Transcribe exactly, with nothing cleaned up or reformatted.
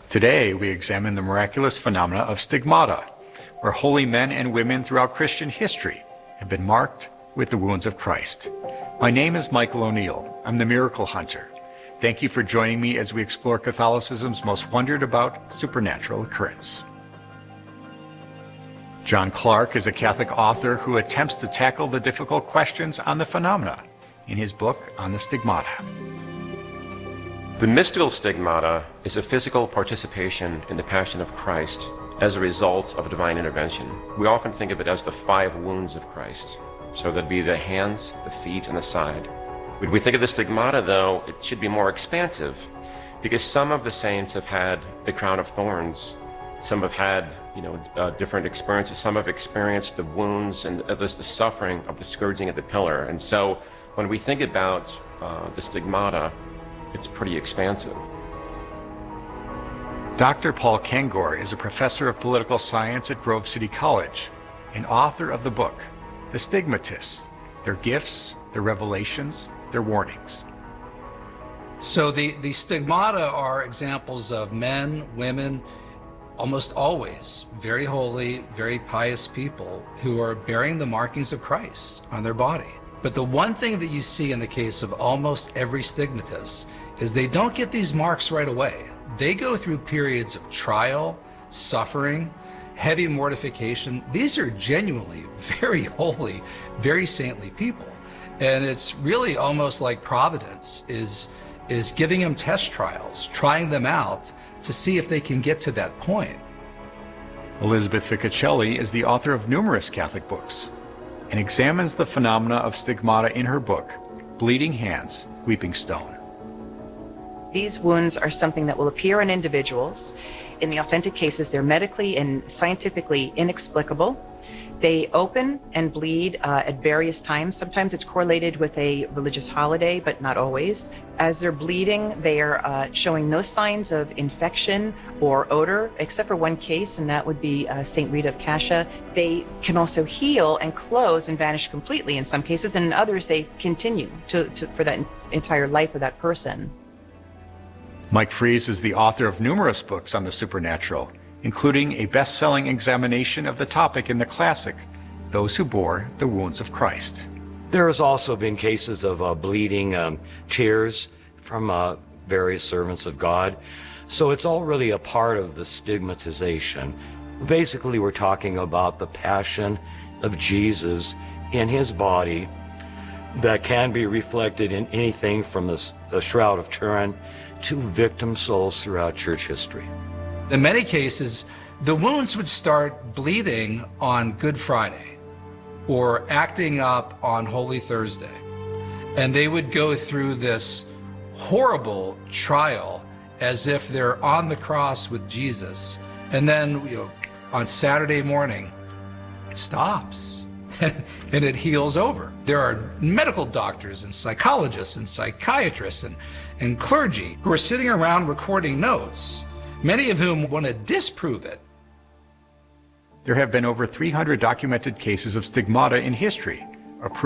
Today, we examine the miraculous phenomena of stigmata, where holy men and women throughout Christian history have been marked with the wounds of Christ. My name is Michael O'Neill. I'm the Miracle Hunter. Thank you for joining me as we explore Catholicism's most wondered about supernatural occurrence. John Clarke is a Catholic author who attempts to tackle the difficult questions on the phenomena in his book on the stigmata. The mystical stigmata is a physical participation in the Passion of Christ as a result of divine intervention. We often think of it as the five wounds of Christ. So that'd be the hands, the feet, and the side. When we think of the stigmata, though, it should be more expansive, because some of the saints have had the crown of thorns. Some have had, you know, uh, different experiences. Some have experienced the wounds and uh, this, the suffering of the scourging at the pillar. And so when we think about uh, the stigmata, it's pretty expansive. Doctor Paul Kengor is a professor of political science at Grove City College and author of the book, The Stigmatists, Their Gifts, Their Revelations, Their Warnings. So the, the stigmata are examples of men, women, almost always very holy, very pious people who are bearing the markings of Christ on their body. But the one thing that you see in the case of almost every stigmatist is they don't get these marks right away. They go through periods of trial, suffering, heavy mortification. These are genuinely very holy, very saintly people. And it's really almost like Providence is, is giving them test trials, trying them out to see if they can get to that point. Elizabeth Ficcicelli is the author of numerous Catholic books and examines the phenomena of stigmata in her book, Bleeding Hands, Weeping Stone. These wounds are something that will appear in individuals. In the authentic cases, they're medically and scientifically inexplicable. They open and bleed uh, at various times. Sometimes it's correlated with a religious holiday, but not always. As they're bleeding, they are uh, showing no signs of infection or odor, except for one case, and that would be uh, Saint Rita of Cascia. They can also heal and close and vanish completely in some cases, and in others they continue to, to, for that entire life of that person. Mike Fries is the author of numerous books on the supernatural, including a best-selling examination of the topic in the classic, Those Who Bore the Wounds of Christ. There has also been cases of uh, bleeding um, tears from uh, various servants of God. So it's all really a part of the stigmatization. Basically, we're talking about the passion of Jesus in his body that can be reflected in anything from the, the Shroud of Turin to victim souls throughout church history. In many cases, the wounds would start bleeding on Good Friday or acting up on Holy Thursday. And they would go through this horrible trial as if they're on the cross with Jesus. And then, you know, on Saturday morning, it stops and it heals over. There are medical doctors and psychologists and psychiatrists and, and clergy who are sitting around recording notes, many of whom want to disprove it. There have been over three hundred documented cases of stigmata in history, approved